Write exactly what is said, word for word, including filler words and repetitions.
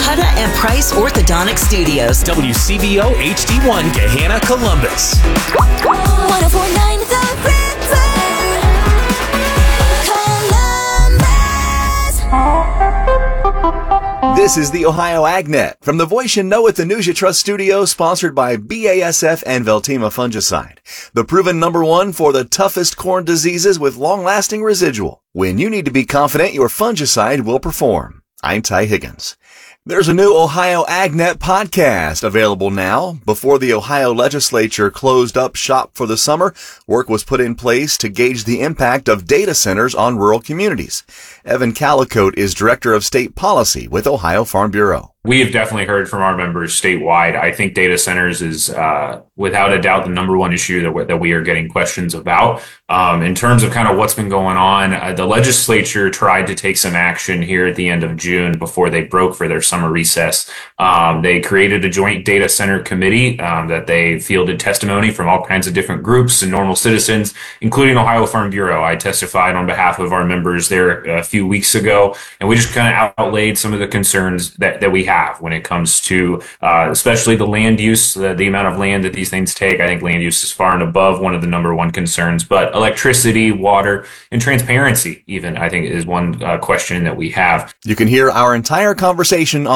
Huda and Price Orthodontic Studios. W C V O H D one, Gahanna, Columbus. one oh four point nine The River, Columbus. This is the Ohio AgNet from the Voice You Know at the News You Trust studio, sponsored by B A S F and Veltima Fungicide, the proven number one for the toughest corn diseases with long-lasting residual. When you need to be confident your fungicide will perform. I'm Ty Higgins. There's a new Ohio AgNet podcast available now. Before the Ohio legislature closed up shop for the summer, work was put in place to gauge the impact of data centers on rural communities. Evan Calicote is Director of State Policy with Ohio Farm Bureau. We have definitely heard from our members statewide. I think data centers is, uh, without a doubt, the number one issue that, we, that we are getting questions about. Um, in terms of kind of what's been going on, uh, the legislature tried to take some action here at the end of June before they broke for their summer recess. Um, they created a joint data center committee um, that they fielded testimony from all kinds of different groups and normal citizens, including Ohio Farm Bureau. I testified on behalf of our members there a few weeks ago, and we just kind of outlaid some of the concerns that, that we have when it comes to uh, especially the land use, the, the amount of land that these things take. I think land use is far and above one of the number one concerns, but electricity, water, and transparency even, I think, is one uh, question that we have. You can hear our entire conversation on